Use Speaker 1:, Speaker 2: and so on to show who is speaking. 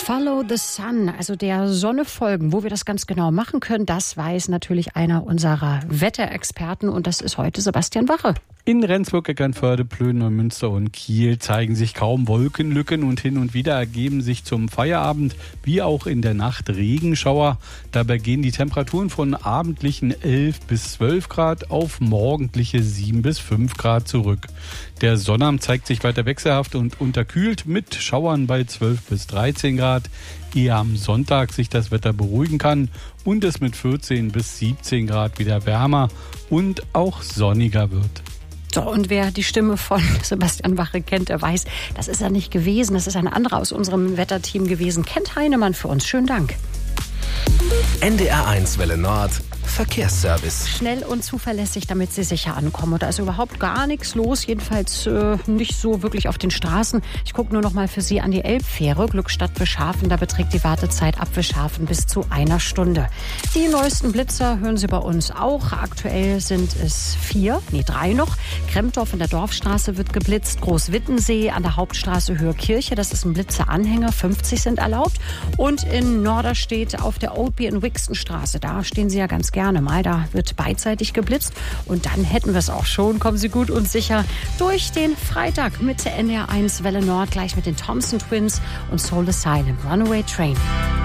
Speaker 1: Follow the Sun, also der Sonne folgen. Wo wir das ganz genau machen können, das weiß natürlich einer unserer Wetterexperten und das ist heute Sebastian Wache.
Speaker 2: In Rendsburg, Eckernförde, Plön, Neumünster und Kiel zeigen sich kaum Wolkenlücken und hin und wieder ergeben sich zum Feierabend wie auch in der Nacht Regenschauer. Dabei gehen die Temperaturen von abendlichen 11 bis 12 Grad auf morgendliche 7 bis 5 Grad zurück. Der Sonnabend zeigt sich weiter wechselhaft und unterkühlt mit Schauern bei 12 bis 13 Grad. Ehe am Sonntag sich das Wetter beruhigen kann und es mit 14 bis 17 Grad wieder wärmer und auch sonniger wird.
Speaker 1: So, und wer die Stimme von Sebastian Wache kennt, der weiß, das ist er nicht gewesen. Das ist ein anderer aus unserem Wetterteam gewesen. Kent Heinemann für uns. Schönen Dank.
Speaker 3: NDR1 Welle Nord. Verkehrsservice.
Speaker 1: Schnell und zuverlässig, damit Sie sicher ankommen. Und da ist überhaupt gar nichts los, jedenfalls nicht so wirklich auf den Straßen. Ich gucke nur noch mal für Sie an die Elbfähre, Glückstadt-Wischhafen. Da beträgt die Wartezeit ab Wischhafen bis zu 1 Stunde. Die neuesten Blitzer hören Sie bei uns auch. Aktuell sind es 3 noch. Kremtorf in der Dorfstraße wird geblitzt. Großwittensee an der Hauptstraße Höhe Kirche. Das ist ein Blitzeranhänger. 50 sind erlaubt. Und in Norderstedt auf der Oldby in Wixenstraße. Da stehen Sie ja ganz gerne mal. Da wird beidseitig geblitzt. Und dann hätten wir es auch schon. Kommen Sie gut und sicher durch den Freitag mit der NDR1 Welle Nord, gleich mit den Thompson Twins und Soul Asylum. Runaway Train.